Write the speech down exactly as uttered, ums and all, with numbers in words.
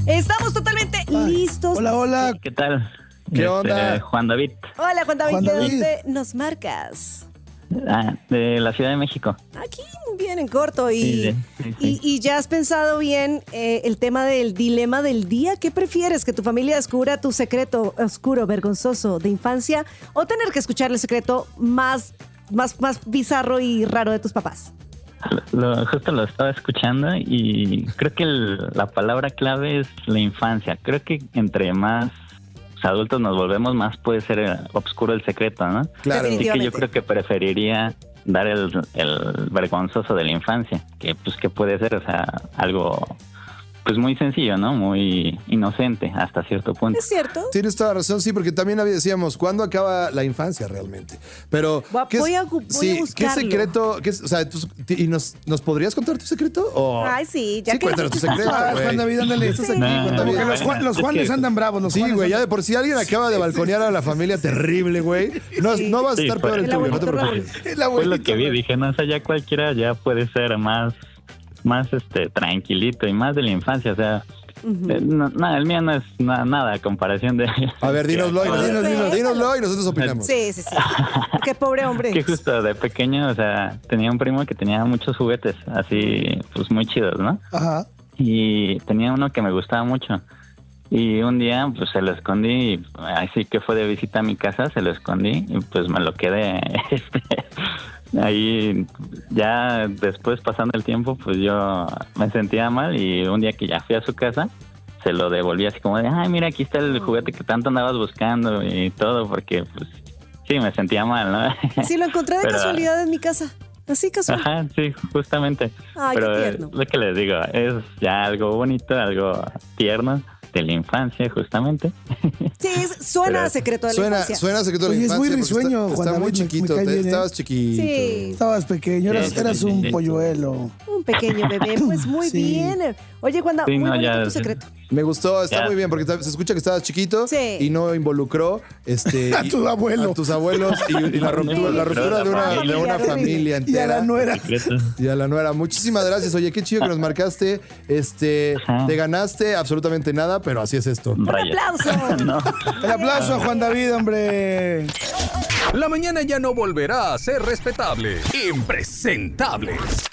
Estamos totalmente Ay. listos. Hola, hola. ¿Qué tal? ¿Qué Este, onda? Juan David, Hola, Juan David, Juan ¿de David. dónde nos marcas? ah, de la Ciudad de México. Aquí, muy bien, en corto. Y, Sí, sí, sí, y, sí. y ya has pensado bien eh, el tema del dilema del día. ¿Qué prefieres? ¿Que tu familia descubra tu secreto oscuro, vergonzoso de infancia o tener que escuchar el secreto más, más, más bizarro y raro de tus papás? Lo, justo lo estaba escuchando y creo que el- la palabra clave es la infancia. Creo que entre más adultos nos volvemos, más puede ser eh, oscuro el secreto, ¿no? Claro. Así que yo Definitivamente. creo que preferiría dar el, el vergonzoso de la infancia, que pues que puede ser, o sea, algo pues muy sencillo, ¿no? Muy inocente hasta cierto punto. ¿Es cierto? Tienes toda la razón, sí, porque también había- decíamos, ¿cuándo acaba la infancia realmente? Pero, Voy a- ¿qué es- voy a gu- voy a sí, ¿qué buscarlo. secreto? Qué es- o sea, tus- ¿y nos, nos podrías contar tu secreto? O- Ay, sí, ya sí, que cuéntanos tu dijiste secreto, tus Ah, güey. Juan David, ándale. Estás Sí. aquí, Juan No, David. Porque los, Juan- los Es Juanes que- andan bravos. Los Sí, Juanes güey, ya andan- de por sí alguien acaba de balconear a la familia terrible, güey. No, Sí. no vas a Sí, estar fue- peor el El tuyo, no te abuelito Raúl. preocupes. El Fue abuelito, lo que vi, güey. dije, no, o sea, ya cualquiera ya puede ser más, más este, tranquilito y más de la infancia, o sea, eh, no, no, el mío no es na- nada a comparación de... A ver, dínoslo, Ay, dínoslo, dínoslo. dínoslo y nosotros opinamos. Sí, sí, sí. Qué pobre hombre. Que justo de pequeño, o sea, tenía un primo que tenía muchos juguetes, así, pues muy chidos, ¿no? Ajá. Y tenía uno que me gustaba mucho. Y un día, pues se lo escondí, y así que fue de visita a mi casa, se lo escondí y pues me lo quedé este, ahí. Ya después, pasando el tiempo, pues yo me sentía mal y un día que ya fui a su casa, se lo devolví así como de, ay, mira, aquí está el juguete que tanto andabas buscando y todo, porque pues sí, me sentía mal, ¿no? Sí, lo encontré de Pero- casualidad en mi casa. Así casual. Ajá, sí, justamente. Ay, qué Pero eh, tierno. lo que les digo, es ya algo bonito, algo tierno de la infancia, justamente. Sí, es- suena Pero- a secreto de la Suena, infancia. suena secreto de la Oye, es infancia. muy porque risueño, está, Juan está muy David, me- me chiquito, cae te- bien, ¿eh? estabas chiquito. Sí. Estabas pequeño, eras, Sí, eras sí, un sí. polluelo. Un pequeño bebé, pues muy Sí. bien. Oye, Juan, Sí, muy no, bonito ya- tu secreto. Me gustó, está Ya. muy bien, porque se escucha que estabas chiquito Sí. y no involucró este, A y- tu abuelo. a tus abuelos y, y la ruptura, la ruptura de una, de una Familiar, familia Y a entera. la nuera. Y a la nuera. Muchísimas gracias. Oye, qué chido que nos marcaste. Este, Ajá. te ganaste absolutamente nada, pero así es esto. Un Rayos. aplauso. No. El aplauso a Juan David, hombre. La mañana ya no volverá a ser respetable. Impresentables.